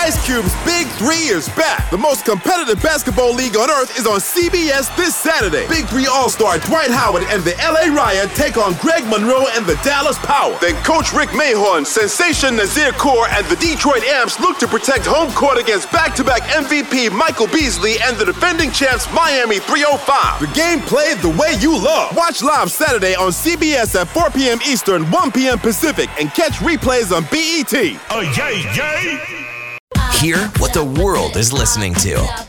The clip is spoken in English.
Ice Cube's Big 3 is back. The most competitive basketball league on earth is on CBS this Saturday. Big 3 All-Star Dwight Howard and the LA Riot take on Greg Monroe and the Dallas Power. Then Coach Rick Mahorn, Sensation Nazir Kaur, and the Detroit Amps look to protect home court against back-to-back MVP Michael Beasley and the defending champs Miami 305. The game played the way you love. Watch live Saturday on CBS at 4 p.m. Eastern, 1 p.m. Pacific, and catch replays on BET. Oh, yay, yay! Hear what the world is listening to.